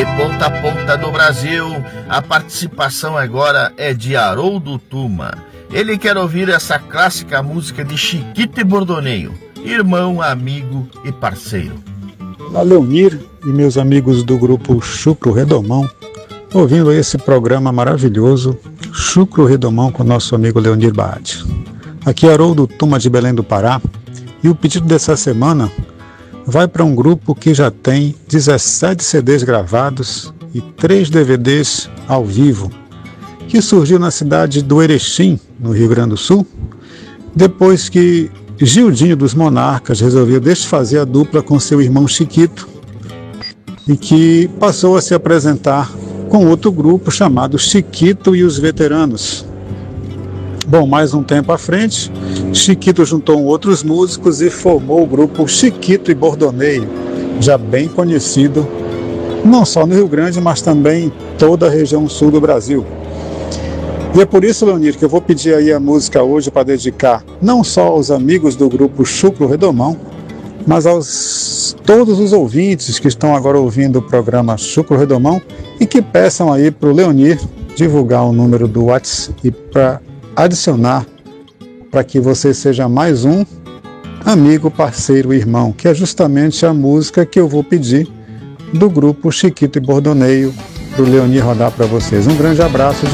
de ponta a ponta do Brasil. A participação agora é de Haroldo Tuma. Ele quer ouvir essa clássica música de Chiquito e Bordoneio, irmão, amigo e parceiro. Olá, Leonir e meus amigos do grupo Chucro Redomão, ouvindo esse programa maravilhoso, Chucro Redomão, com nosso amigo Leonir Baade. Aqui é Haroldo Tuma de Belém do Pará, e o pedido dessa semana vai para um grupo que já tem 17 CDs gravados e 3 DVDs ao vivo, que surgiu na cidade do Erechim, no Rio Grande do Sul, depois que Gildinho dos Monarcas resolveu desfazer a dupla com seu irmão Chiquito e que passou a se apresentar com outro grupo chamado Chiquito e os Veteranos. Bom, mais um tempo à frente, Chiquito juntou outros músicos e formou o grupo Chiquito e Bordoneio, já bem conhecido não só no Rio Grande, mas também em toda a região sul do Brasil. E é por isso, Leonir, que eu vou pedir aí a música hoje para dedicar não só aos amigos do grupo Chucro Redomão, mas aos todos os ouvintes que estão agora ouvindo o programa Chucro Redomão e que peçam aí para o Leonir divulgar o número do WhatsApp e para adicionar para que você seja mais um amigo, parceiro, irmão, que é justamente a música que eu vou pedir do grupo Chiquito e Bordoneio, para o Leonir rodar para vocês. Um grande abraço.